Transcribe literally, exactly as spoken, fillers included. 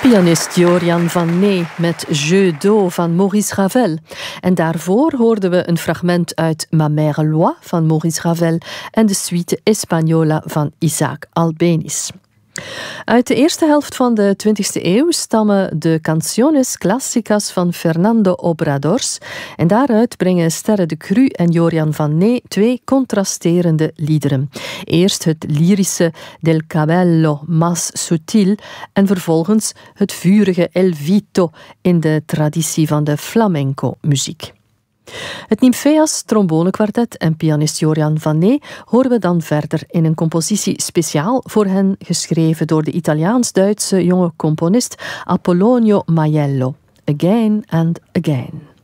Pianist Jorian van Nee met Jeu d'eau van Maurice Ravel. En daarvoor hoorden we een fragment uit Ma Mère Loi van Maurice Ravel en de suite Espagnola van Isaac Albéniz. Uit de eerste helft van de twintigste eeuw stammen de canciones clásicas van Fernando Obradors en daaruit brengen Sterre de Cru en Jorian van Nee twee contrasterende liederen. Eerst het lyrische Del Cabello Más Sutil en vervolgens het vurige El Vito in de traditie van de flamenco-muziek. Het Nymphaeas trombonekwartet en pianist Jorian van Nee horen we dan verder in een compositie speciaal voor hen geschreven door de Italiaans-Duitse jonge componist Apollonio Maiello. Again and Again.